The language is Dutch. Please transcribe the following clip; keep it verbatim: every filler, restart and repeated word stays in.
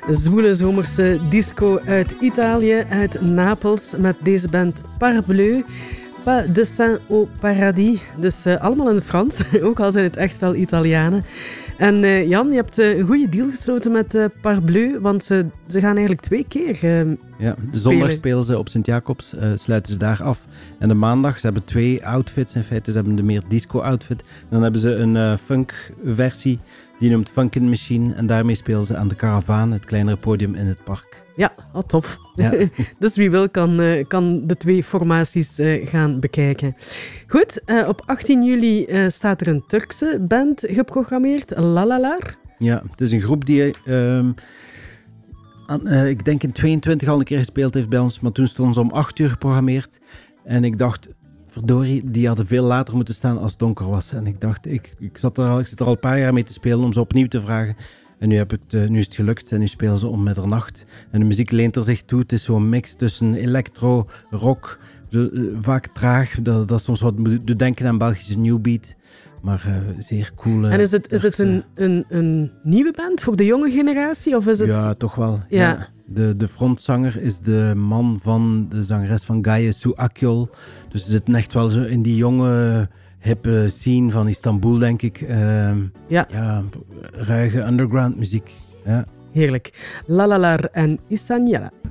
Zwoele zomerse disco uit Italië, uit Napels, met deze band Parbleu. Pas de Saint au Paradis. Dus uh, allemaal in het Frans, ook al zijn het echt wel Italianen. En uh, Jan, je hebt uh, een goede deal gesloten met uh, Parbleu, want ze, ze gaan eigenlijk twee keer uh, Ja, de zondag spelen ze op Sint-Jacobs, uh, sluiten ze daar af. En de maandag, ze hebben twee outfits in feite. Ze hebben de meer disco-outfit. Dan hebben ze een uh, funk-versie, die noemt Funkin' Machine. En daarmee spelen ze aan de Karavaan, het kleinere podium in het park. Ja, oh, tof. Ja. Dus wie wil kan, uh, kan de twee formaties uh, gaan bekijken. Goed, uh, op achttien juli uh, staat er een Turkse band geprogrammeerd, Lalalar. Ja, het is een groep die... Uh, aan, uh, ik denk in tweeëntwintig al een keer gespeeld heeft bij ons, maar toen stonden ze om acht uur geprogrammeerd. En ik dacht, verdorie, die hadden veel later moeten staan als het donker was. En ik dacht, ik, ik, zat er al, ik zit er al een paar jaar mee te spelen om ze opnieuw te vragen. En nu, heb ik de, nu is het gelukt en nu spelen ze om middernacht. En de muziek leent er zich toe. Het is zo'n mix tussen electro, rock, zo, uh, vaak traag. Dat, dat soms wat doet denken aan Belgische new beat. Maar uh, zeer cool. En is het, is het een, een, een nieuwe band voor de jonge generatie? Of is het... Ja, toch wel. Ja. Ja. De, de frontzanger is de man van de zangeres van Gaye Su Akyol. Dus ze zitten echt wel zo in die jonge, hippe scene van Istanbul, denk ik. Uh, ja. ja. Ruige underground muziek. Ja. Heerlijk. Lalalar en Isanyala.